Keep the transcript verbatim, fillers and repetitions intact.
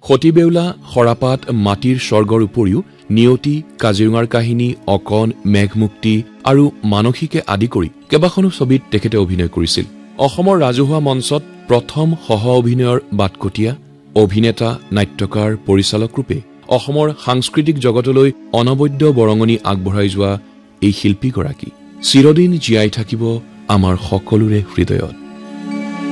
সতী বেউলা, সৰাপাত, মাটিৰ স্বৰ্গৰ উপৰিও নিয়তি, কাজিৰঙাৰ কাহিনী, অকণ, মেঘমুক্তি আৰু মানসিকে আদি কৰি কেইবাখনো ছবিত তেখেতে অভিনয় কৰিছিল। অসমৰ ৰাজহুৱা মঞ্চত প্ৰথম সহ অভিনয়ৰ বাটকটীয়া, অভিনেতা, নাট্যকাৰ, পৰিচালক ৰূপে অসমৰ সাংস্কৃতিক জগতলৈ অনবদ্য বৰঙণি আগবঢ়াই যোৱা এই শিল্পীগৰাকী চিৰদিন জীয়াই থাকিব আমাৰ সকলোৰে হৃদয়ত।